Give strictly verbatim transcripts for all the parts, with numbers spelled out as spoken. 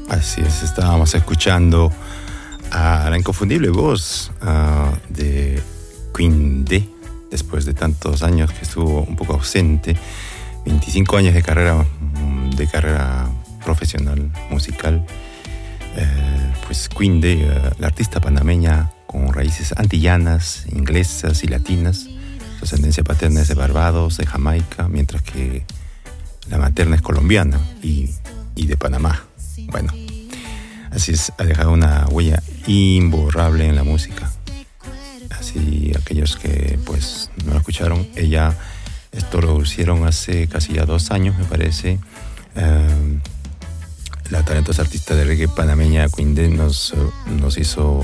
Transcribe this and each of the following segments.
Así es, estábamos escuchando a la inconfundible voz uh, de Quinde, después de tantos años que estuvo un poco ausente, veinticinco años de carrera, de carrera profesional, musical. Eh, pues Quinde, uh, la artista panameña con raíces antillanas, inglesas y latinas. Su ascendencia paterna es de Barbados, de Jamaica, mientras que la materna es colombiana y, y de Panamá. Bueno, así es, ha dejado una huella imborrable en la música. Así, aquellos que pues no la escucharon, ella, esto lo hicieron hace casi ya dos años, me parece. Eh, la talentosa artista de reggae panameña Quinde nos, nos hizo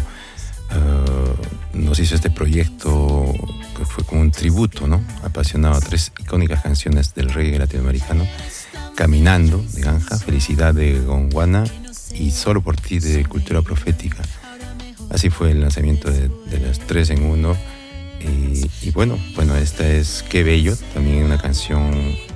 uh, nos hizo este proyecto que fue como un tributo, ¿no? Apasionado a tres icónicas canciones del reggae latinoamericano: Caminando, de Ganja; Felicidad, de Gondwana; y Solo por ti, de Cultura Profética. Así fue el lanzamiento de, de las tres en uno. Y, y bueno, bueno, esta es Qué Bello, también una canción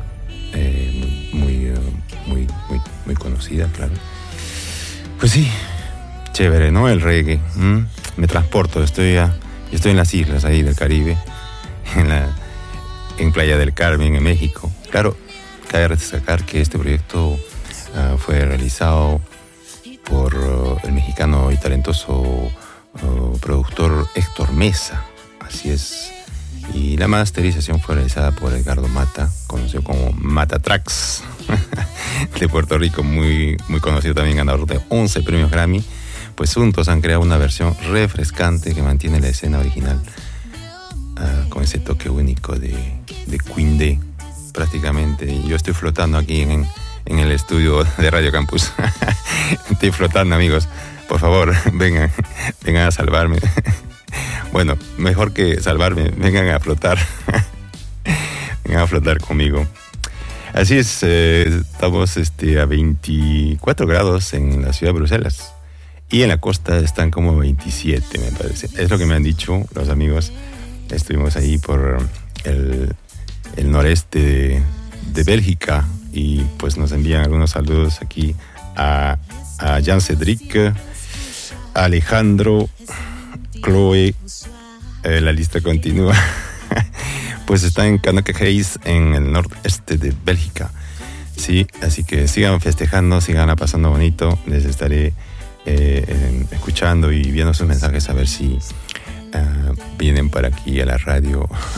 eh, muy, muy, muy, muy conocida, claro. Pues sí, chévere, ¿no? El reggae. ¿Mm? Me transporto, estoy, a, estoy en las islas ahí del Caribe, en, la, en Playa del Carmen, en México. Claro, cabe destacar que este proyecto uh, fue realizado por uh, el mexicano y talentoso uh, productor Héctor Mesa. Así es. Y la masterización fue realizada por Edgardo Mata, conocido como Mata Tracks, de Puerto Rico, muy, muy conocido también, ganador de once premios Grammy. Pues juntos han creado una versión refrescante que mantiene la escena original, uh, con ese toque único de, de Quinde, prácticamente. Yo estoy flotando aquí en, en el estudio de Radio Campus. Estoy flotando, amigos. Por favor, vengan, vengan a salvarme. Bueno, mejor que salvarme, vengan a flotar. Vengan a flotar conmigo. Así es, eh, estamos este, a veinticuatro grados en la ciudad de Bruselas. Y en la costa están como veintisiete, me parece. Es lo que me han dicho los amigos. Estuvimos ahí por el, el noreste de, de Bélgica. Y pues nos envían algunos saludos aquí a, a Jan Cedric, a Alejandro, Chloe, eh, la lista continúa. Pues está en Canoque-Heis, en el noreste de Bélgica. Sí, así que sigan festejando, sigan pasando bonito. Les estaré eh, eh, escuchando y viendo sus mensajes a ver si uh, vienen para aquí a la radio